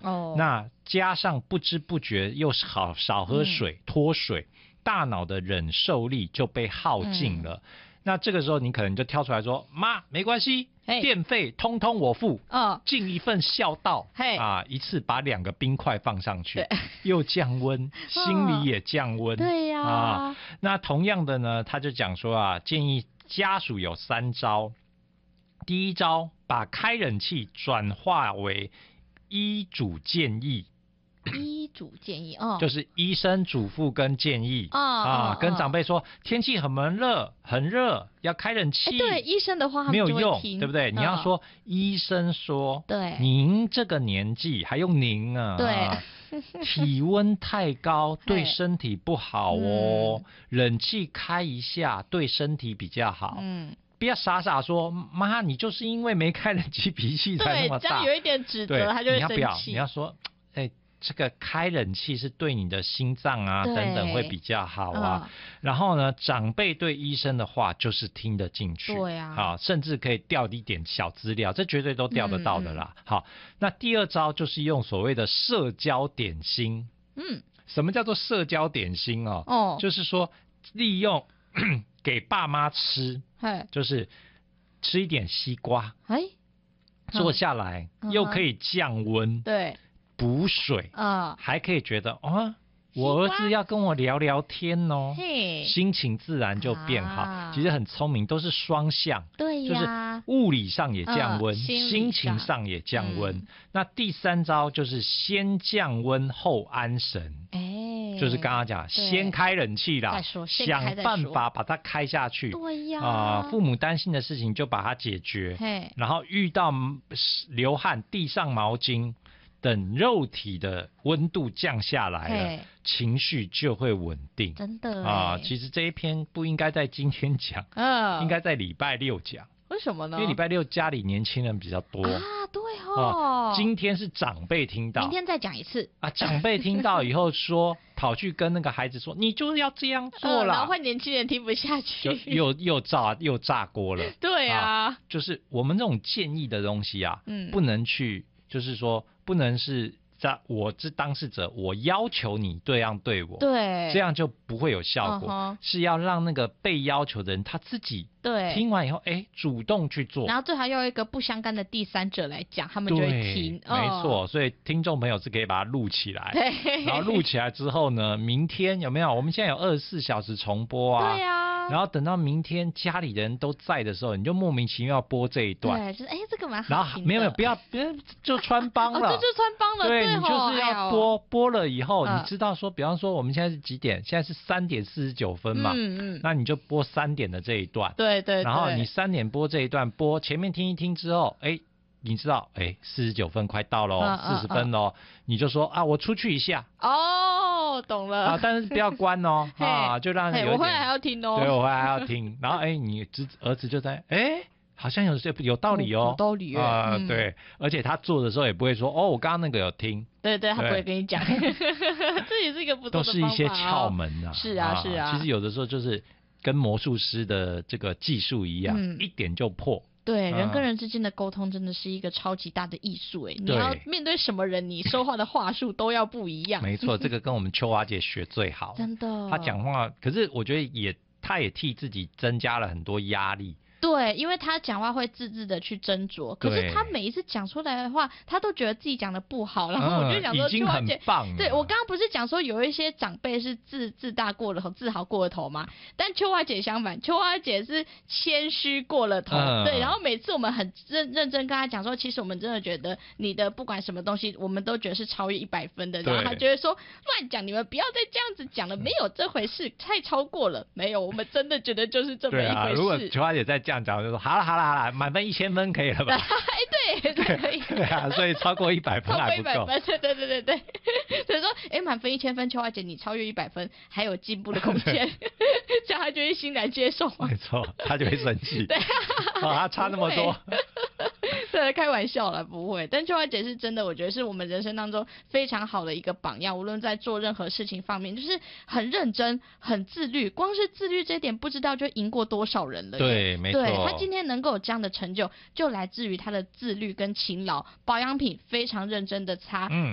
那加上不知不觉又少喝水、脱水，大脑的忍受力就被耗尽了。那这个时候你可能就跳出来说：“妈，没关系，电费通通我付，尽一份孝道。”一次把2个冰块放上去，又降温，心里也降温。 对呀。 那同样的呢，他就讲说建议家属有3招。第一招，把开冷气转化为医嘱建议。 医嘱建议就是医生嘱咐跟建议跟长辈说天气很热，要开冷气。 对，医生的话他们没有用， 就会听对不对？你要说医生说， 对， 您这个年纪还用您啊？ 对， 体温太高对身体不好哦，冷气开一下对身体比较好。不要傻傻说妈，你就是因为没开冷气脾气才那么大。 对，这样有一点指责，他就会生气。 你要说这个开冷气是对你的心脏等等会比较好然后呢，长辈对医生的话就是听得进去， 对啊， 甚至可以调一点小资料，这绝对都调得到的啦。好，那第2招就是用所谓的社交点心。什么叫做社交点心就是说利用给爸妈吃，就是吃一点西瓜，坐下来又可以降温， 对。 补水还可以觉得我儿子要跟我聊聊天心情自然就变好。其实很聪明，都是双向， 对呀， 就是物理上也降温，心情上也降温。那第3招就是先降温后安神，就是刚刚讲先开冷气啦，想办法把它开下去。 对呀， 父母担心的事情就把它解决，然后遇到流汗递上毛巾，等肉体的温度降下来了，情绪就会稳定。 真的其实这一篇不应该在今天讲，应该在礼拜6讲。 为什么呢？ 因为礼拜6家里年轻人比较多对今天是长辈听到， 明天再讲一次长辈听到以后说，跑去跟那个孩子说，你就是要这样做啦， 然后换年轻人听不下去， 又炸锅了。 对啊， 就是我们这种建议的东西不能去，就是说不能是我是当事者，我要求你这样对我， 对， 这样就不会有效果。是要让那个被要求的人他自己听完以后，主动去做， 然后最好要有一个不相干的第三者来讲，他们就会听。 没错，所以听众朋友是可以把它录起来，然后录起来之后呢，明天有没有？我们现在有24小时重播对啊。 然后等到明天家里人都在的时候，你就莫名其妙播这一段， 对，就是这个蛮好听的。 然后没有不要就穿帮了， 这就穿帮了， 对，你就是要播了以后，你知道说，比方说我们现在是几点？现在是3点49分嘛，那你就播3点的这一段， 对， 然后你3点播这一段，播前面听一听之后，你知道49分快到了40分了你就说我出去一下懂了但是不要关就让人有点我回来还要听对，我回来还要听，然后你儿子就在好像有道理有道理对，而且他做的时候也不会说我刚刚那个有听， 对，他不会跟你讲这也是一个不错的方法， 都是一些窍门是啊， 其实有的时候就是跟魔术师的这个技术一样，一点就破。 对，人跟人之间的沟通真的是一个超级大的艺术你要面对什么人，你说话的话术都要不一样。 没错，这个跟我们秋华姐学最好真的， 她讲话，可是我觉得她也替自己增加了很多压力。 对，因为他讲话会自制的去斟酌，可是他每一次讲出来的话，他都觉得自己讲的不好，然后我就想说， 已经很棒了。 对，我刚刚不是讲说有一些长辈是自大过了头，自豪过了头吗？但秋花姐相反，秋花姐是谦虚过了头，对，然后每次我们很认真跟他讲说，其实我们真的觉得你的不管什么东西，我们都觉得是超越100分的，然后他就会说乱讲，你们不要再这样子讲了，没有这回事，太超过了，没有，我们真的觉得就是这么一回事。 如果秋花姐再这样讲，就说好了，满分1000分可以了吧？ 对，可以。 对啊，所以超过100分还不够。 超过100分，对。所以说，满分1000分，秋花姐你超越100分，还有进步的空间，这样他就会欣然接受。 没错，他就会生气。 对， 他差那么多。 对，开玩笑啦，不会。但秋花姐是真的，我觉得是我们人生当中非常好的一个榜样。无论在做任何事情方面，就是很认真、很自律。光是自律这一点，不知道就赢过多少人了。 对，没错。 对，他今天能够有这样的成就，就来自于他的自律跟勤劳，保养品非常认真的擦。